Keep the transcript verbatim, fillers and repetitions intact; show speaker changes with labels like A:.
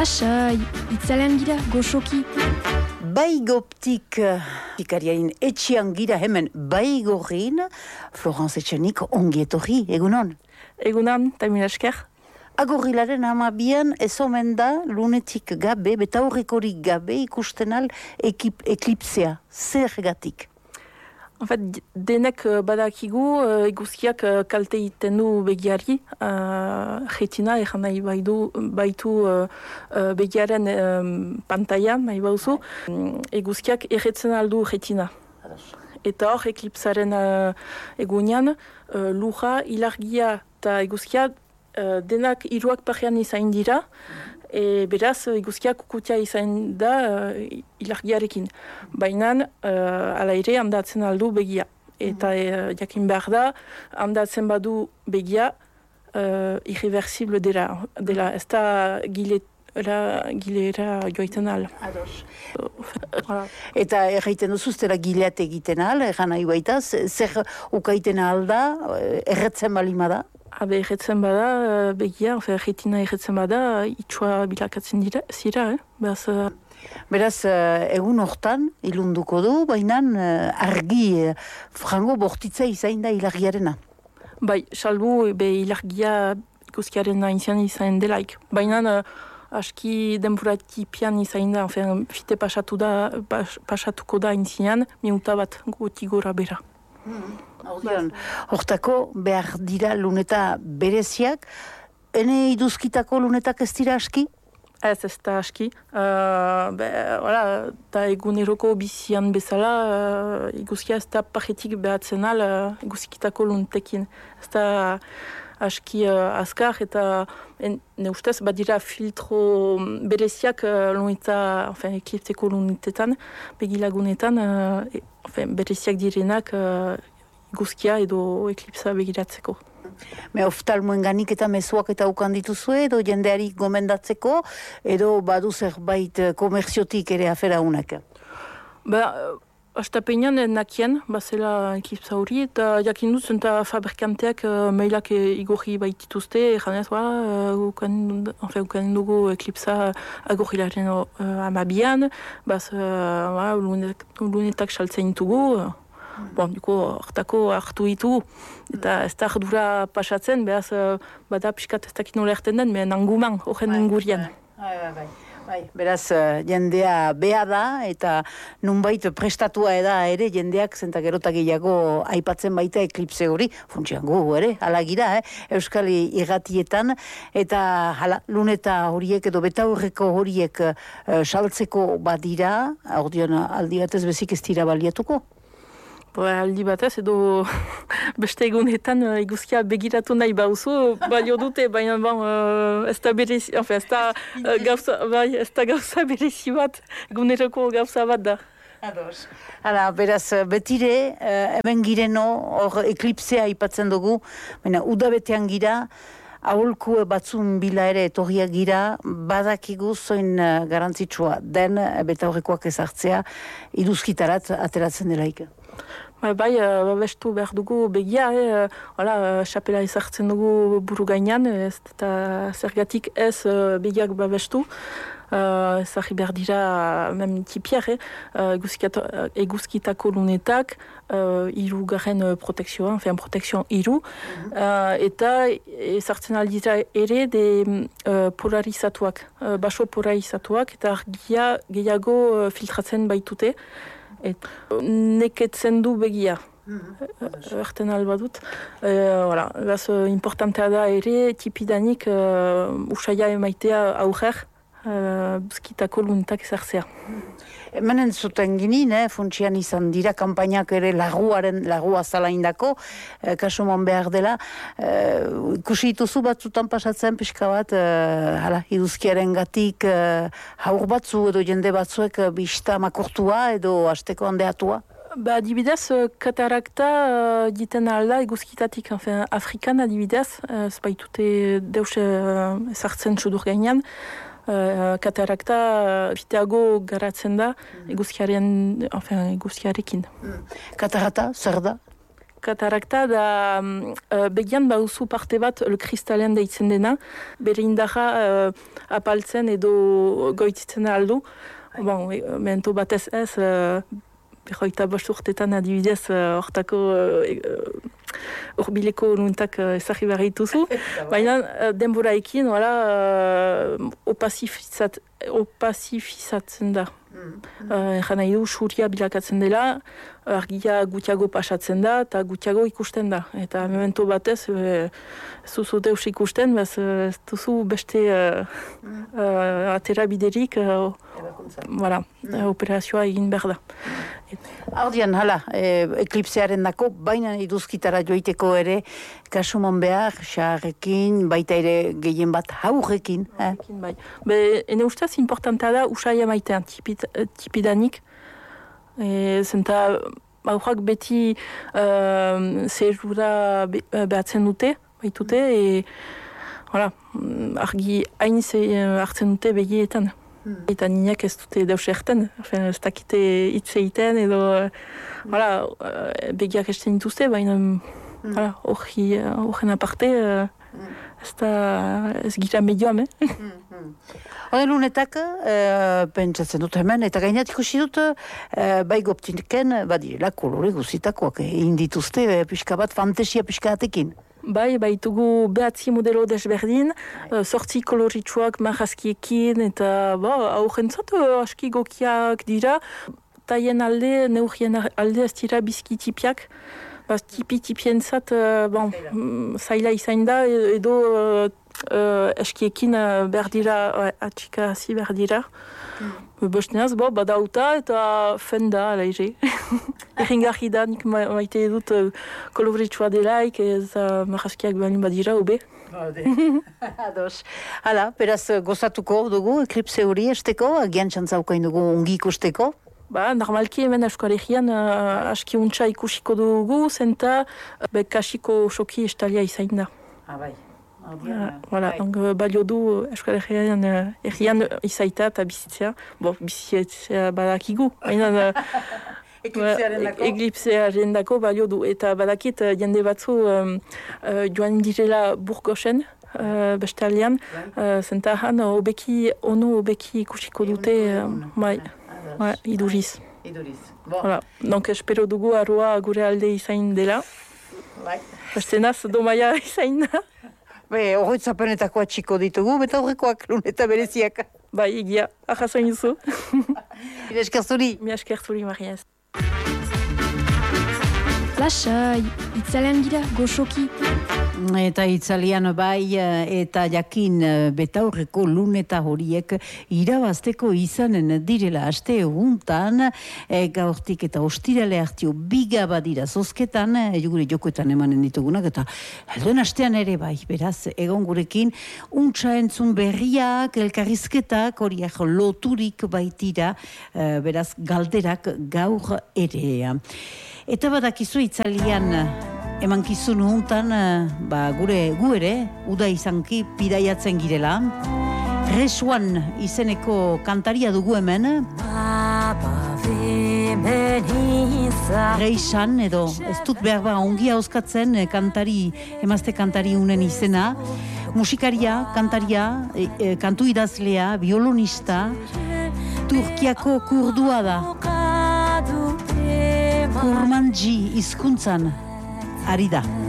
A: Lasai, itzalean gira, goxoki.
B: Baigoptik, ikariain etxian gira hemen baigorrin, Florence Etxenik ongi etorri, egunon?
C: Egunon, eta mila esker.
B: Agorrilaren amabian ez omen da lunetik gabe, betaurrekorik gabe ikusten al ekip, eklipsea, zergatik?
C: En fait, denek badakigu uh, eguzkiak uh, kalte iten du begiari, uh, retina, egan nahi baidu, baitu uh, uh, begiaren um, pantailan, nahi bauzu, um, eguzkiak erretzen aldu retina. Eta hor, eklipsaren uh, egunean, uh, lurra, ilargia eta eguzkia uh, denak hiruak parean izain dira, e, beraz, eguzkiak kukutia izain da uh, ilargiarekin. Baina, uh, ala ere, handatzen aldu begia. Eta uh, jakin behar da, handatzen badu begia, uh, irreversible dela. dela. Ez da gilera, gilera joiten al.
B: Ados. Eta erraiten duzu, ez dela gileat egiten al, erran nahi baita, zer ukaiten al da, erretzen balima da?
C: Habe erretzen bada, begia, ofe, retina erretzen bada, itxua bilakatzen dira, zira, eh? Beraz, uh...
B: Beraz, egun hortan, ilunduko du, baina argi frango bortitza izain da ilargiarena.
C: Bai, salbu, be ilargia ikuskiaren aintzian izain delaik. Baina, uh, aski denburatipian izain da, ofe, fite pasatu da, pas, pasatuko da aintzian, minuta bat guti gora bera.
B: Hmm. Hortako behar dira luneta bereziak, ene iduzkitako lunetak ez dira aski?
C: Ez, ez da aski. Uh, be, wala, ta eguneroko bizian bezala, uh, iguzkia ez da pajetik behatzen al uh, iguzkitako lunetekin. Ez da aski uh, azkar eta en, ne ustez badira filtro bereziak uh, luneta, enfin, eklipseko lunetetan, begilagunetan, uh, e, enfin, bereziak direnak uh, iguzkia edo eklipsa begiratzeko.
B: Me oftalmoen ganik eta mezuak eta ukan dituzue, edo jendeari gomendatzeko, edo badu zerbait komerziotik ere afera unak?
C: Ba, astapenean nakien, bazela eklipsa hori, eta jakin duz, eta fabrikanteak uh, mailak igorri baitituzte, janez, ba, uh, ukan, enfin, ukan dugu eklipsa agorrilaren uh, amabian, baz, uh, ba, lunetak, lunetak saltzen ditugu, uh, Bon, duko, hortako hartu ditu, eta ez da ardura pasatzen, behaz, bada piskat ez dakit nola erten den, mehen anguman, horren ingurien.
B: Bai, bai, bai. Bai, beraz, jendea beha da, eta nunbait prestatua eda ere, jendeak zentak erotak gehiago aipatzen baita eklipse hori, funtsian gu, ere, hala gira, eh? Euskal irratietan, eta hala, luneta horiek edo betaurreko horiek uh, saltzeko badira, ordean aldi batez bezik ez dira baliatuko?
C: Ba, aldi batez, edo beste egunetan uh, iguzkia begiratu nahi bauzu, balio dute, baina bon, uh, ez da berezi, enfin, ez da uh, gauza, bai, ez da gauza berezi bat, egunerako gauza bat da.
B: Ados. Hala, beraz, betire, uh, hemen gireno, hor eklipsea ipatzen dugu, baina udabetean gira, aholku batzun bila ere etorriak gira, badakigu zoin uh, garantzitsua den, beta horrekoak ezartzea, iduzkitarat ateratzen delaik.
C: Bai, bai, babestu behar dugu begia, eh, hala, xapela ezartzen dugu buru gainean, ez, eta zergatik ez uh, begiak babestu, uh, ezarri behar dira, mem tipiar, eh, uh, eguzkitako lunetak, uh, iru garen uh, protekzioa, enfin, protekzioan iru, mm-hmm. uh, eta ezartzen aldira ere de uh, polarizatuak, uh, baso polarizatuak, eta argia gehiago uh, filtratzen baitute, et neketzen du begia. Mm-hmm. Erten alba dut. E, voilà. Gaz, importantea da ere, tipidanik uh, usaia emaitea aurrer, uh, buskitako lunetak ezartzea.
B: Hemen zuten ginin, eh, funtsian izan dira, kampainak ere laguaren, lagua zalaindako, eh, kasuman behar dela. Eh, ikusi dituzu batzutan pasatzen pixka bat, eh, hala, iduzkiaren gatik, eh, haur batzu edo jende batzuek eh, bista makortua edo asteko handeatua?
C: Ba, adibidez, katarakta uh, diten alda eguzkitatik, enfin, Afrikan adibidez, uh, zbaitute deus uh, ezartzen sudur gainean, uh, katarakta uh, fiteago garatzen da eguzkiaren, enfin, eguzkiarekin.
B: Mm. Katarata, zer da?
C: katarakta da uh, begian bauzu parte bat le kristalean deitzen dena, bere indarra uh, apaltzen edo goititzen aldu. Bon, mento batez ez, uh, berroita bost urtetan adibidez hortako uh, urbileko nuntak uh, ezagri behar dituzu. Baina uh, denboraekin, voilà, uh, opazifizat, opazifizatzen da. Egan nahi du, suria bilakatzen dela, argia gutiago pasatzen da, eta gutiago ikusten da. Eta memento batez, e, ez duzu deus ikusten, bez, ez duzu beste uh, uh, atera biderik, uh, voilà, mm. operazioa egin behar da.
B: Ardian, hala, e, eklipsearen dako, baina iduzkitara joiteko ere, kasumon behar, xarrekin, baita ere gehien bat haurrekin. Eh?
C: Bai. Be, ene ustez, importanta da, usaia maitean, tipit, tipidanik. E, zenta, aurrak beti uh, zerura be, behatzen dute, baitute, e, voilà, argi hain ze hartzen dute begietan. Hmm. Eta ninak ez dute deus erten, ez dakite hitz egiten edo voilà, begiak esten dituzte, baina hori hmm. voilà, aparte hmm. ez da ez gira medioam. Eh?
B: Hmm. Horren lunetak, uh, pentsatzen dut hemen, eta gainat ikusi dut, uh, bai goptinken, badirela kolore guzitakoak egin dituzte, uh, pixka bat, fantasia pixka batekin.
C: Bai, baitugu behatzi modelo desberdin, sortzi uh, koloritsuak marrazkiekin, eta ba, aurrentzat uh, aski gokiak dira. Taien alde, neurien alde ez dira bizki-tipiak. Ba, tipi-tipientzat, uh, bon, zaila izain da, edo uh, uh, eskiekin uh, behar dira, uh, atxika hazi behar dira. Mm. Bosteneaz, bo, badauta eta fenda, alaize. Erringarri da, nik ma maite dut uh, koloritsua delaik, ez uh, marrazkiak balin badira, obe.
B: Ados. Hala, beraz gozatuko dugu, eklipse hori esteko, agian txantzaukain dugu ongi ikusteko.
C: Ba, normalki hemen Euskal Herrian uh, aski untxa ikusiko dugu, zenta uh, bekasiko soki estalia izain da.
B: Ah, bai.
C: Uh, voilà, donc uh, balio du Euskal Herrian uh, herrian izaita eta bizitzea. Bo, bizitzea badakigu. Baina eklipsearen dako balio du. Eta badakit uh, jende batzu um, uh, joan direla Burgosen, uh, bestalian, uh, zenta han obeki, ono obeki ikusiko dute, bai, uh, iduriz.
B: Iduriz.
C: Voilà. Donc espero dugu arroa gure alde izain dela.
B: Bai.
C: Bestenaz, domaia izain da.
B: Be, horretzapenetako atxiko ditugu, eta horrekoak luneta bereziak.
C: Bai, egia, ahazoin duzu.
B: Mi esker zuri.
C: Mi esker zuri, Mariaz.
A: Lasai, itzalean gira, goxoki.
B: Eta itzalian bai, eta jakin betaurreko luneta horiek irabazteko izanen direla aste eguntan, e, gaurtik eta ostirale hartio biga badira zozketan, e, gure jokoetan emanen ditugunak, eta helduen astean ere bai, beraz, egon gurekin, untsa entzun berriak, elkarrizketak, horiak loturik baitira, e, beraz, galderak gaur ere. Eta badakizu itzalian emankizun hontan, ba, gure gu ere, uda izanki pidaiatzen girela. Resuan izeneko kantaria dugu hemen. Reisan, edo ez dut behar ba ongi hauzkatzen kantari, emazte kantari unen izena. Musikaria, kantaria, e, e, kantu idazlea, biolonista, Turkiako kurdua da. Kurmanji hizkuntzan ari da.